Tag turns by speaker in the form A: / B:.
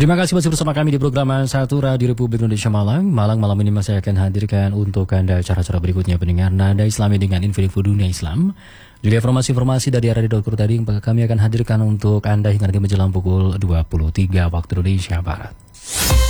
A: Terima kasih masih bersama kami di program Satu Radio Republik Indonesia Malang. Malam ini masih akan hadirkan untuk Anda acara-acara berikutnya pendengar Nada Islami dengan info-info dunia Islam. Juga informasi-informasi dari Radio Dokter tadi yang kami akan hadirkan untuk Anda hingga nanti menjelang pukul 23 waktu Indonesia Barat.